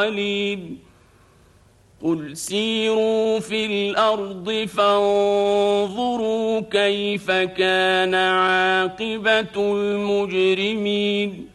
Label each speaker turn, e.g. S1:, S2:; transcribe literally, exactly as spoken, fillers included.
S1: قليل قل سيروا في الأرض فانظروا كيف كان عاقبة المجرمين